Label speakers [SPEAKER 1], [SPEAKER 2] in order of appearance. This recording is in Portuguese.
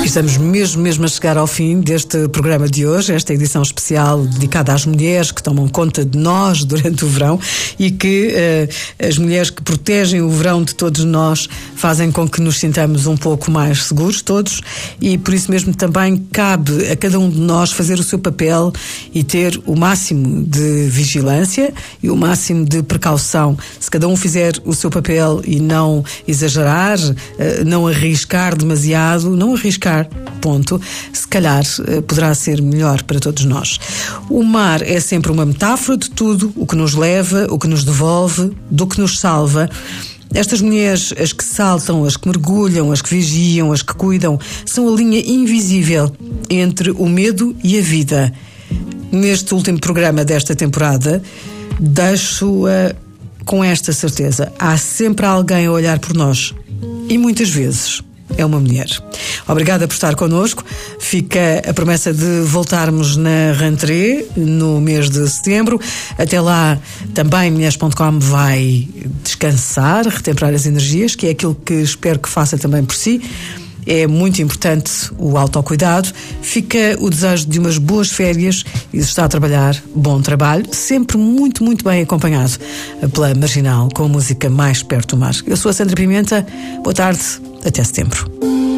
[SPEAKER 1] estamos mesmo a chegar ao fim deste programa de hoje, esta edição especial dedicada às mulheres que tomam conta de nós durante o verão e que as mulheres que protegem o verão de todos nós fazem com que nos sintamos um pouco mais seguros todos, e por isso mesmo também cabe a cada um de nós fazer o seu papel e ter o máximo de vigilância e o máximo de precaução. Se cada um fizer o seu papel e não exagerar, não arriscar demasiado, não arriscar, ponto, se calhar poderá ser melhor para todos nós. O mar é sempre uma metáfora de tudo o que nos leva, o que nos devolve, do que nos salva. Estas mulheres, as que saltam, as que mergulham, as que vigiam, as que cuidam, são a linha invisível entre o medo e a vida. Neste último programa desta temporada, deixo-a com esta certeza: há sempre alguém a olhar por nós, e muitas vezes é uma mulher. Obrigada por estar connosco. Fica a promessa de voltarmos na rentrée no mês de setembro. Até lá também Mulheres.com vai descansar, retemperar as energias, que é aquilo que espero que faça também por si. É muito importante o autocuidado. Fica o desejo de umas boas férias e, se está a trabalhar, bom trabalho, sempre muito bem acompanhado pela Marginal, com a música mais perto do mar. Eu sou a Sandra Pimenta. Boa tarde, até setembro.